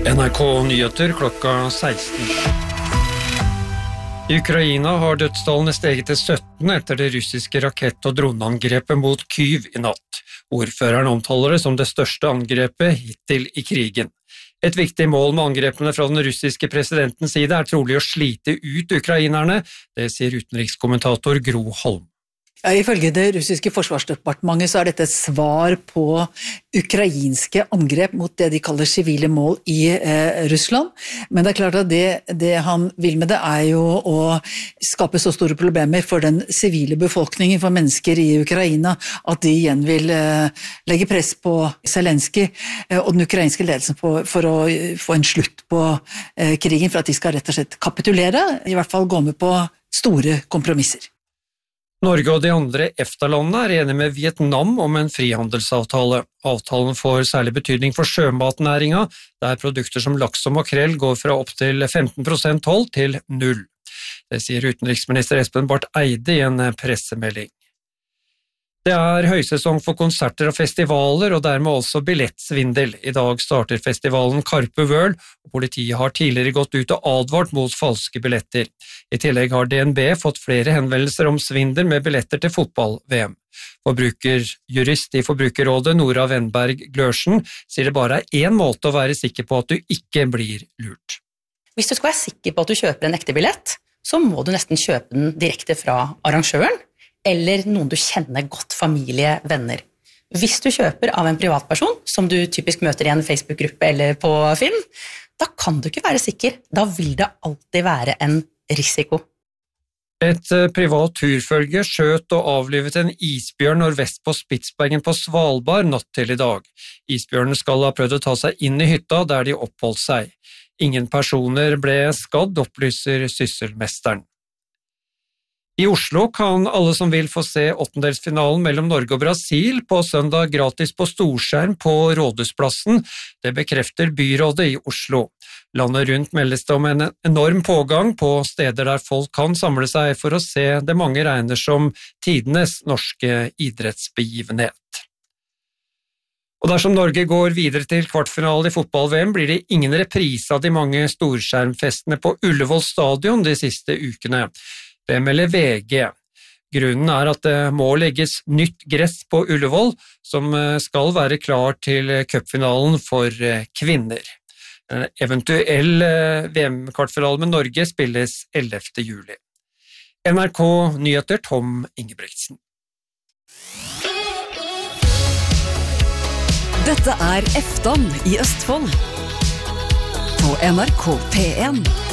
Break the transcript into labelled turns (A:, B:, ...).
A: NRK Nyheter klokka 16. I Ukraina har dødstallene steget til 17 etter det russiske rakett- og droneangrepet mot Kyiv i natt. Ordføreren omtaler det som det største angrepet hittil i krigen. Et viktig mål med angrepene fra den russiske presidentens side er trolig å slite ut ukrainerne, det sier utenrikskommentator Gro Holm.
B: Ja, ifølge det russiske forsvarsdepartementet så er dette et svar på ukrainske angrep mot det de kaller sivile mål i Russland. Men det er klart at det han vil med det er jo å skape så store problemer for den sivile befolkningen, for mennesker i Ukraina, at de igjen vil legge press på Zelenskyj og den ukrainske ledelsen for å få en slutt på krigen, for at de skal rett og slett kapitulere, i hvert fall gå med på store kompromisser.
A: Norge og de andre EFTA-landene er enige med Vietnam om en frihandelsavtale. Avtalen får særlig betydning for sjømatnæringa, der produkter som laks og makrell går fra opp til 15% toll til 0. Det sier utenriksminister Espen Barth Eide i en pressemelding. Det er høysesong for konserter og festivaler, og dermed også billettsvindel. I dag starter festivalen Carpe World, og politiet har tidligere gått ut og advart mot falske billetter. I tillegg har DNB fått flere henvendelser om svindel med billetter til fotball-VM. Forbrukerjurist i Forbrukerrådet, Nora Wenberg Glørsen, sier det bare er én måte å være sikker på at du ikke blir lurt.
C: Hvis du skal være sikker på at du kjøper en ekte billett, så må du nesten kjøpe den direkte fra arrangøren, eller noen du kjenner godt, familie, venner. Hvis du kjøper av en privatperson, som du typisk møter i en Facebook-gruppe eller på Finn, da kan du ikke være sikker. Da vil det alltid være en risiko.
A: Et privat turfølge skjøt og avlivet en isbjørn nordvest på Spitsbergen på Svalbard natt til i dag. Isbjørnen skal ha prøvd å ta seg inn i hytta der de oppholdt seg. Ingen personer ble skadd, opplyser sysselmesteren. I Oslo kan alle som vil få se åttendelsfinalen mellom Norge og Brasil på søndag gratis på storskjerm på Rådhusplassen. Det bekrefter byrådet i Oslo. Landet rundt meldes det om en enorm pågang på steder der folk kan samle seg for å se det mange regner som tidenes norske idrettsbegivenhet. Og dersom Norge går videre til kvartfinale i fotball-VM, blir det ingen reprise av de mange storskjermfestene på Ullevål stadion de siste ukene. Det melder VG. Grunnen er at det må legges nytt gress på Ullevål, som skal være klar til cupfinalen for kvinner. En eventuell VM-kvartfinale med Norge spilles 11. juli. NRK Nyheter, Tom Ingebrigtsen.
D: Dette er EFTAN i Østfold på NRK P1.